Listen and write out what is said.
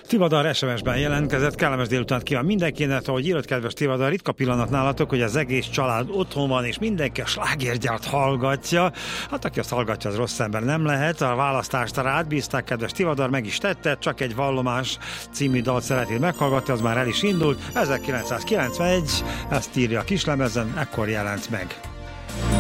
Tivadar SMS-ben jelentkezett, kellemes délutánt kíván mindenkinek, ahogy írott, kedves Tivadar, ritka pillanat nálatok, hogy az egész család otthon van, és mindenki a slágergyárt hallgatja. Hát aki azt hallgatja, az rossz ember nem lehet. A választást rád bízták, kedves Tivadar, meg is tette, csak egy vallomás című dalt szeretnéd meghallgatni, az már el is indult. 1991, ezt írja a kislemezen, ekkor jelent meg.